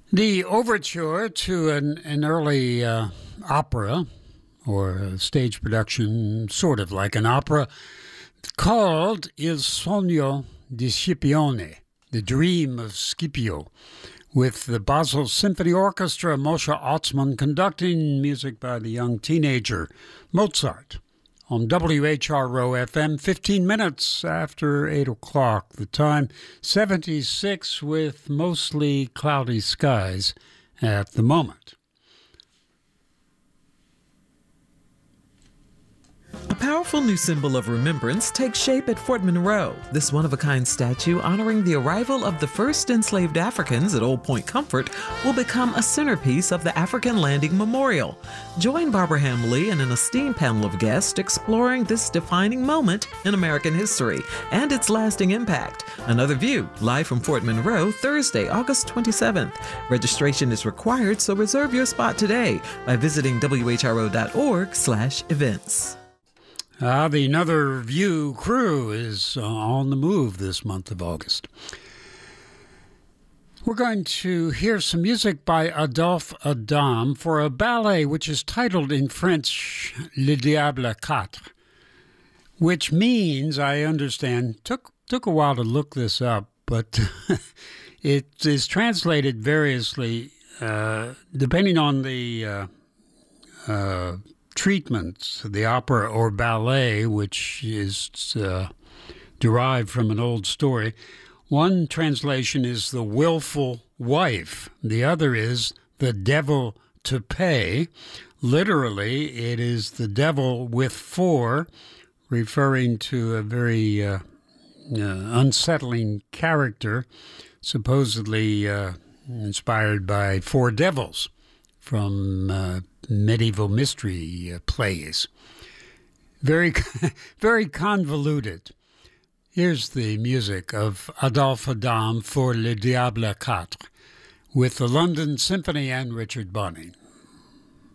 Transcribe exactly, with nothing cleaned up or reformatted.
The overture to an, an early uh, opera, or a stage production, sort of like an opera, called Il Sogno di Scipione, The Dream of Scipio, with the Basel Symphony Orchestra, Moshe Otzman conducting, music by the young teenager Mozart. On W H R O F M, fifteen minutes after eight o'clock. The time, seventy-six, with mostly cloudy skies at the moment. A powerful new symbol of remembrance takes shape at Fort Monroe. This one-of-a-kind statue honoring the arrival of the first enslaved Africans at Old Point Comfort will become a centerpiece of the African Landing Memorial. Join Barbara Hamley and an esteemed panel of guests exploring this defining moment in American history and its lasting impact. Another View, live from Fort Monroe, Thursday, August twenty-seventh. Registration is required, so reserve your spot today by visiting W H R O dot org slash events. Uh, the Another View crew is uh, on the move this month of August. We're going to hear some music by Adolphe Adam for a ballet which is titled in French Le Diable Quatre, which means, I understand, took took a while to look this up, but it is translated variously uh, depending on the uh, uh, treatment, the opera or ballet, which is uh, derived from an old story. One translation is The Willful Wife. The other is The Devil to Pay. Literally, it is the devil with four, referring to a very uh, uh, unsettling character, supposedly uh, inspired by four devils from uh, medieval mystery uh, plays. Very, very convoluted. Here's the music of Adolphe Adam for Le Diable Quatre with the London Symphony and Richard Bunning.